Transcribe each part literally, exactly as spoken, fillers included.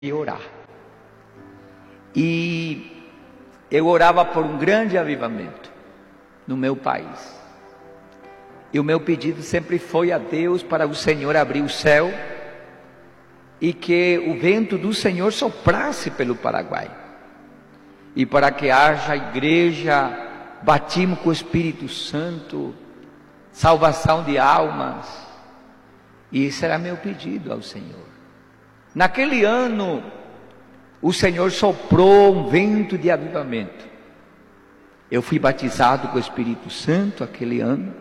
e orar. E eu orava por um grande avivamento no meu país. E o meu pedido sempre foi a Deus para o Senhor abrir o céu e que o vento do Senhor soprasse pelo Paraguai. E para que haja igreja, batismo com o Espírito Santo, salvação de almas. E esse era meu pedido ao Senhor. Naquele ano, o Senhor soprou um vento de avivamento. Eu fui batizado com o Espírito Santo aquele ano.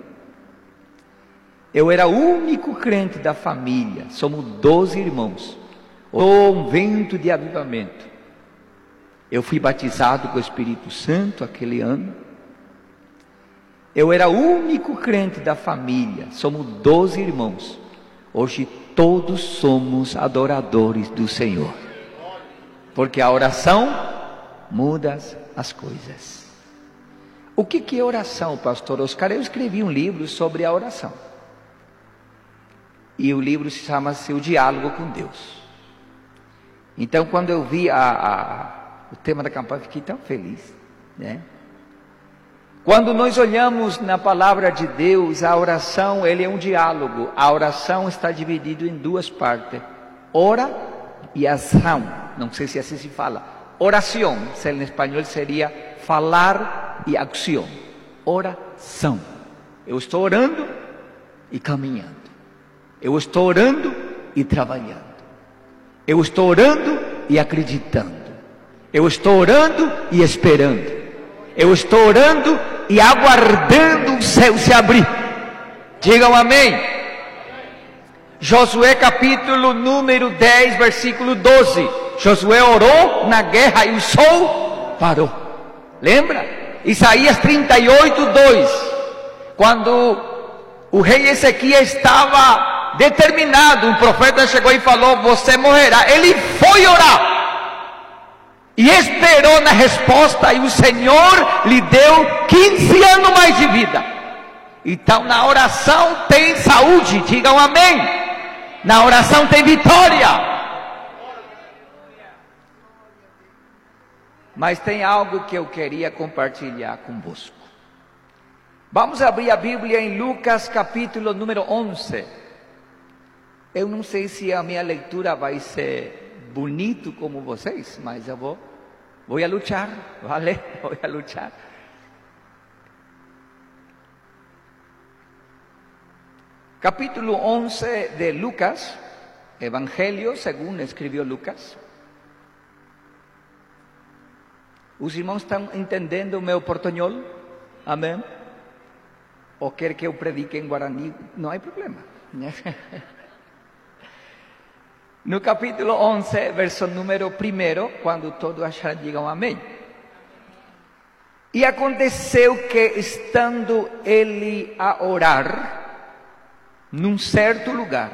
Eu era o único crente da família, somos doze irmãos. Soprou um vento de avivamento. Eu fui batizado com o Espírito Santo aquele ano. Eu era o único crente da família, somos doze irmãos. Hoje todos somos adoradores do Senhor. Porque a oração muda as coisas. O que, que é oração, pastor Oscar? Eu escrevi um livro sobre a oração. E o livro se chama-se O Diálogo com Deus. Então, quando eu vi a, a, o tema da campanha, fiquei tão feliz, né? Quando nós olhamos na palavra de Deus, a oração, ele é um diálogo. A oração está dividida em duas partes: ora e ação. Não sei se assim se fala. Oração, se em espanhol seria falar e acção. Oração. Eu estou orando e caminhando. Eu estou orando e trabalhando. Eu estou orando e acreditando. Eu estou orando e esperando. Eu estou orando e aguardando o céu se abrir. Digam amém. Josué capítulo número dez, versículo doze. Josué orou na guerra e o sol parou. Lembra? Isaías trinta e oito, dois. Quando o rei Ezequias estava determinado, um profeta chegou e falou: você morrerá. Ele foi orar e esperou na resposta, e o Senhor lhe deu quinze anos mais de vida. Então na oração tem saúde, digam amém. Na oração tem vitória. Mas tem algo que eu queria compartilhar convosco. Vamos abrir a Bíblia em Lucas capítulo número onze. Eu não sei se a minha leitura vai ser bonito como vocês, mas eu vou, vou a lutar, vale? Vou a lutar. Capítulo onze de Lucas, Evangelho segundo escreveu Lucas. Os irmãos estão entendendo o meu portunhol? Amém? Ou quer que eu predique em Guarani? Não há problema. No capítulo onze, verso número um, quando todos acharem, digam amém. E aconteceu que, estando ele a orar, num certo lugar,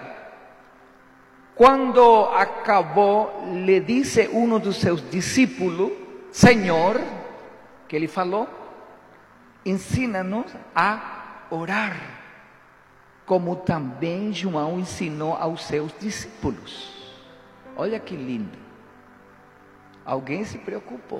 quando acabou, lhe disse um dos seus discípulos: Senhor, que ele falou, ensina-nos a orar, como também João ensinou aos seus discípulos. Olha que lindo. Alguém se preocupou.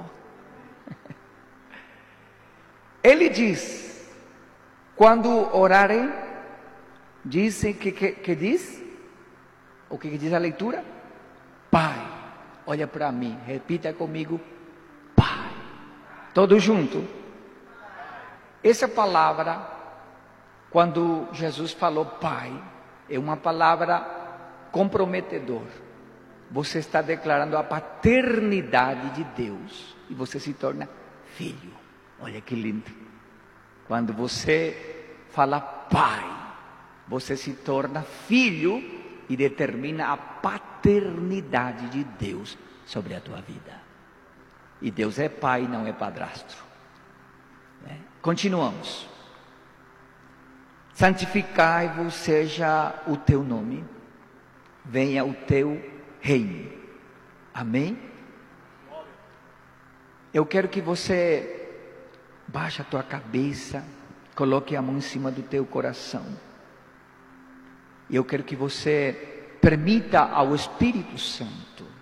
Ele diz: quando orarem, dizem que, que, que diz? O que, que diz a leitura? Pai. Olha para mim, repita comigo: Pai. Todos juntos. Essa palavra, quando Jesus falou Pai, é uma palavra comprometedora. Você está declarando a paternidade de Deus e você se torna filho. Olha que lindo. Quando você fala Pai, você se torna filho e determina a paternidade de Deus sobre a tua vida. E Deus é pai, não é padrasto. É. Continuamos. Santificai-vos seja o teu nome, venha o teu reino. Amém? Eu quero que você baixe a tua cabeça, coloque a mão em cima do teu coração. E eu quero que você permita ao Espírito Santo